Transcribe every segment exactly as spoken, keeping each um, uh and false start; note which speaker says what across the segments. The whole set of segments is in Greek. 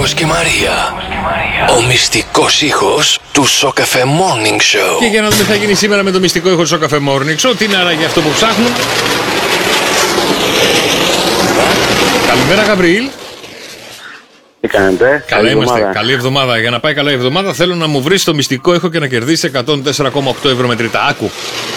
Speaker 1: Γιώργος και Μαρία. Ο μυστικός ήχος του Σοκαφέ Morning Show.
Speaker 2: Και για να δούμε τι θα γίνει σήμερα με το μυστικό ήχο του Σοκαφέ Morning Show. Τι είναι άραγε αυτό που ψάχνουν. Καλημέρα, Γαβριήλ.
Speaker 3: Τι κάνετε?
Speaker 2: Καλά
Speaker 3: καλή
Speaker 2: είμαστε.
Speaker 3: εβδομάδα.
Speaker 2: Καλή εβδομάδα. Για να πάει καλά η εβδομάδα, θέλω να μου βρει το μυστικό ήχο και να κερδίσει εκατόν τέσσερα κόμμα οκτώ ευρώ μετρητά. Άκου.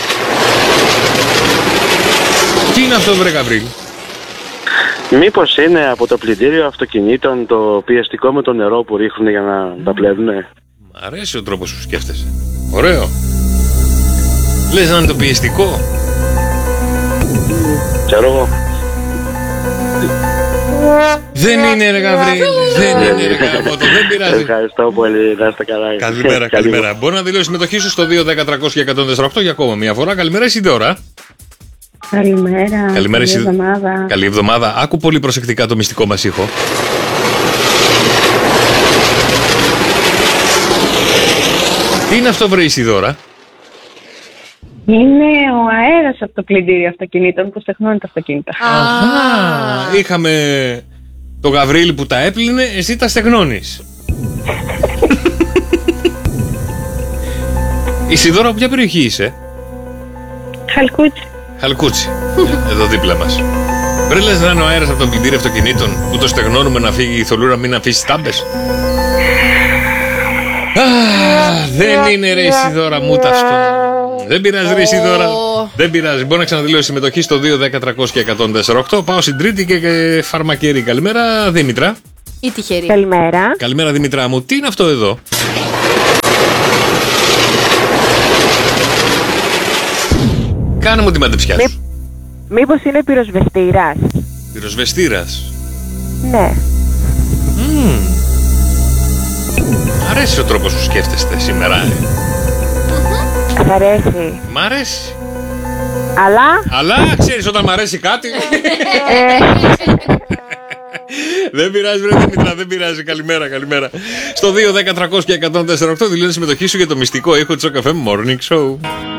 Speaker 2: Τι είναι αυτό, βρε Γαβριήλ?
Speaker 3: Μήπως είναι από το πλυντήριο αυτοκινήτων το πιεστικό με το νερό που ρίχνουν για να τα πλέδουνε?
Speaker 2: Μ' αρέσει ο τρόπος που σκέφτεσαι. Ωραίο. Λες να είναι το πιεστικό?
Speaker 3: Ξέρω εγώ.
Speaker 2: Δεν είναι, ρε Γαβριήλ. Δεν είναι, ρε Γαβότο. Δεν πειράζει.
Speaker 3: Ευχαριστώ πολύ. Να είστε καλά.
Speaker 2: Καλημέρα, καλημέρα. Μπορεί να δηλώσει συμμετοχή σου στο δύο δέκα τριακόσια εκατόν τέσσερα οκτώ για ακόμα μια φορά. Καλημέρα, εσύ τώρα.
Speaker 4: Καλημέρα.
Speaker 2: Καλημέρα,
Speaker 4: Καλή
Speaker 2: εσύ.
Speaker 4: εβδομάδα.
Speaker 2: Καλή εβδομάδα. Άκου πολύ προσεκτικά το μυστικό μας ήχο. Τι είναι αυτό, βρε Ισιδώρα?
Speaker 4: Είναι ο αέρας από το πλυντήριο αυτοκινήτων που στεχνώνει τα αυτοκίνητα.
Speaker 2: Αχα, είχαμε το Γαβρίλη που τα έπλυνε, εσύ τα στεγνώνεις. Ισιδώρα, από ποια περιοχή είσαι?
Speaker 4: Χαλκούτσι.
Speaker 2: Χαλκούτσι, εδώ δίπλα μας. Βρε, λες να είναι ο αέρας από το πλυντήριο αυτοκινήτων που το στεγνώνουμε να φύγει η θολούρα, μην αφήσει τάμπες? Α, δεν είναι, ρε Ισιδώρα μου, τα αυτό. Δεν πειράζει, ρε Ισιδώρα. Δεν πειράζει. Μπορεί να ξαναδηλώσει συμμετοχή στο δύο δέκα τριακόσια εκατόν τέσσερα οκτώ. Πάω στην Τρίτη και, και φαρμακερή. Καλημέρα, Δήμητρα.
Speaker 5: Ή τυχερή.
Speaker 4: Καλημέρα.
Speaker 2: Καλημέρα, Δήμητρά μου. Τι είναι αυτό εδώ? Κάνε μου τη μαντεψιά σου.
Speaker 6: Μή... Μήπως είναι πυροσβεστήρας?
Speaker 2: Πυροσβεστήρας.
Speaker 6: Ναι.
Speaker 2: Mm. Μ' αρέσει ο τρόπος που σκέφτεστε σήμερα, ε.
Speaker 6: Σ' αρέσει?
Speaker 2: Μ' αρέσει.
Speaker 6: Αλλά...
Speaker 2: Αλλά ξέρεις, όταν μ' αρέσει κάτι. Δεν πειράζει, βρε Δημήτρα, δεν πειράζει. Καλημέρα, καλημέρα. Στο δύο δέκα τριακόσια εκατόν τέσσερα οκτώ δηλώνει συμμετοχή σου για το μυστικό ήχο του Σοκαφέ Morning Show.